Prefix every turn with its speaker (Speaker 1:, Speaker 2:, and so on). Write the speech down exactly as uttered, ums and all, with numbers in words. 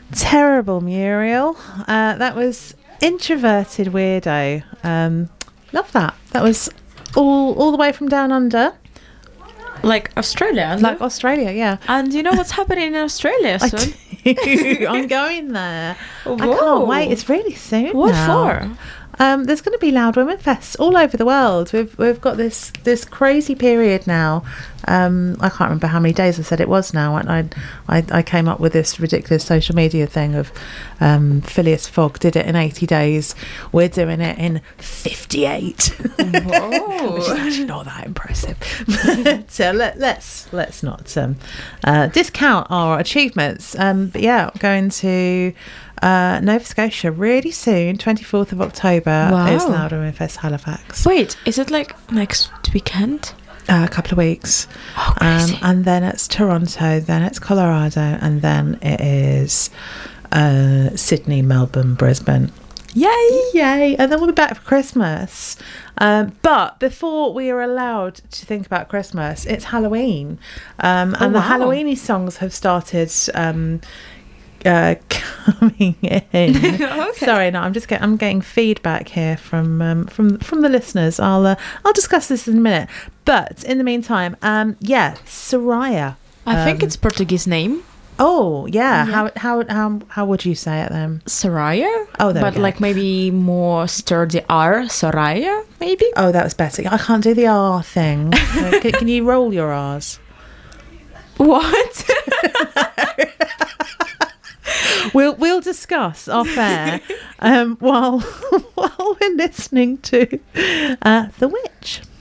Speaker 1: Terrible, Muriel. Uh, that was Introverted Weirdo. Um, love that. That was all all the way from down under.
Speaker 2: Like Australia?
Speaker 1: Like Australia, yeah.
Speaker 2: And you know what's happening in Australia soon?
Speaker 1: I do. I'm going there.
Speaker 2: Whoa.
Speaker 1: I can't wait. It's really soon
Speaker 2: What
Speaker 1: now.
Speaker 2: for?
Speaker 1: Um, there's going to be Loud Women Fests all over the world. We've we've got this this crazy period now. Um, I can't remember how many days I said it was now. I I, I came up with this ridiculous social media thing of um, Phileas Fogg did it in eighty days. We're doing it in fifty-eight,
Speaker 2: Whoa.
Speaker 1: which is actually not that impressive. So let, let's let's not um, uh, discount our achievements. Um, but yeah, going to. Uh, Nova Scotia really soon, twenty-fourth of October.
Speaker 2: Wow.
Speaker 1: Is Loud Women Fest Halifax.
Speaker 2: Wait, is it like next weekend?
Speaker 1: Uh, a couple of weeks.
Speaker 2: Oh, crazy.
Speaker 1: Um, and then it's Toronto, then it's Colorado, and then it is uh, Sydney, Melbourne, Brisbane.
Speaker 2: Yay!
Speaker 1: Yay! And then we'll be back for Christmas. Um, but before we are allowed to think about Christmas, it's Halloween. Um,
Speaker 2: Oh,
Speaker 1: and the
Speaker 2: wow.
Speaker 1: Halloweeny songs have started um, uh, coming in.
Speaker 2: Okay.
Speaker 1: Sorry, no, I'm just getting I'm getting feedback here from um, from from the listeners. I'll uh, I'll discuss this in a minute. But in the meantime, um, yeah, Soraya.
Speaker 2: I think
Speaker 1: Um,
Speaker 2: it's Portuguese name.
Speaker 1: Oh yeah.
Speaker 2: Yeah.
Speaker 1: How how how how would you say it then?
Speaker 2: Soraya.
Speaker 1: Oh, there we
Speaker 2: But
Speaker 1: go.
Speaker 2: like maybe more sturdy R. Soraya, maybe?
Speaker 1: Oh, that was better. I can't do the R thing. Uh, can, can you roll your R's?
Speaker 2: What?
Speaker 1: We'll we'll discuss off air um, while while we're listening to uh, The Witch.